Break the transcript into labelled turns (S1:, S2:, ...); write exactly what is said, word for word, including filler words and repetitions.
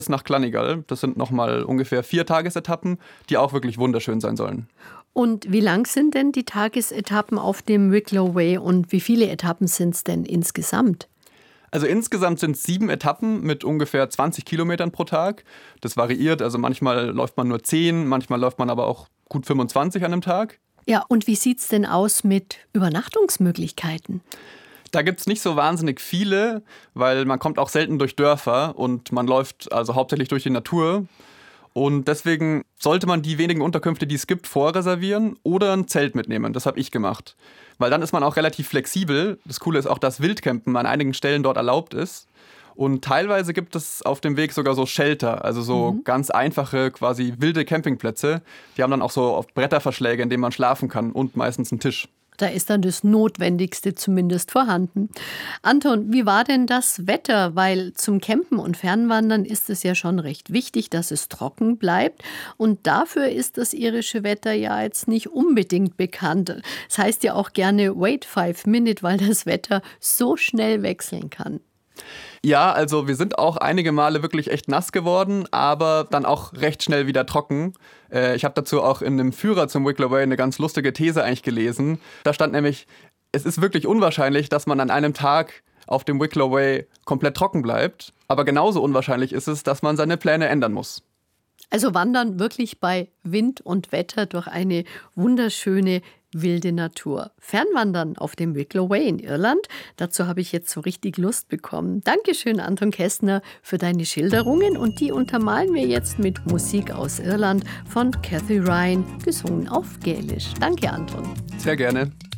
S1: nach Clannigal. Das sind nochmal ungefähr vier Tagesetappen, die auch wirklich wunderschön sein sollen.
S2: Und wie lang sind denn die Tagesetappen auf dem Wicklow Way und wie viele Etappen sind es denn insgesamt?
S1: Also insgesamt sind es sieben Etappen mit ungefähr zwanzig Kilometern pro Tag. Das variiert, also manchmal läuft man nur zehn, manchmal läuft man aber auch gut fünfundzwanzig an einem Tag.
S2: Ja, und wie sieht es denn aus mit Übernachtungsmöglichkeiten?
S1: Da gibt es nicht so wahnsinnig viele, weil man kommt auch selten durch Dörfer und man läuft also hauptsächlich durch die Natur. Und deswegen sollte man die wenigen Unterkünfte, die es gibt, vorreservieren oder ein Zelt mitnehmen. Das habe ich gemacht. Weil dann ist man auch relativ flexibel. Das Coole ist auch, dass Wildcampen an einigen Stellen dort erlaubt ist. Und teilweise gibt es auf dem Weg sogar so Shelter, also so mhm. ganz einfache, quasi wilde Campingplätze. Die haben dann auch so Bretterverschläge, in denen man schlafen kann und meistens einen Tisch.
S2: Da ist dann das Notwendigste zumindest vorhanden. Anton, wie war denn das Wetter? Weil zum Campen und Fernwandern ist es ja schon recht wichtig, dass es trocken bleibt. Und dafür ist das irische Wetter ja jetzt nicht unbedingt bekannt. Das heißt ja auch gerne wait five minute, weil das Wetter so schnell wechseln kann.
S1: Ja, also wir sind auch einige Male wirklich echt nass geworden, aber dann auch recht schnell wieder trocken. Äh, ich habe dazu auch in einem Führer zum Wicklow Way eine ganz lustige These eigentlich gelesen. Da stand nämlich, es ist wirklich unwahrscheinlich, dass man an einem Tag auf dem Wicklow Way komplett trocken bleibt. Aber genauso unwahrscheinlich ist es, dass man seine Pläne ändern muss.
S2: Also wandern wirklich bei Wind und Wetter durch eine wunderschöne wilde Natur. Fernwandern auf dem Wicklow Way in Irland, dazu habe ich jetzt so richtig Lust bekommen. Dankeschön, Anton Kästner, für deine Schilderungen und die untermalen wir jetzt mit Musik aus Irland von Cathy Ryan, gesungen auf Gälisch. Danke, Anton.
S1: Sehr gerne.